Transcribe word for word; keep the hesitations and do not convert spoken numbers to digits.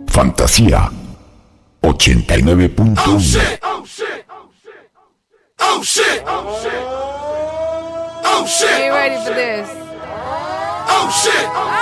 Fantasía ochenta y nueve punto uno. Oh shit! Oh shit! Oh shit! Oh shit! Oh shit! Are you ready for this? Oh shit!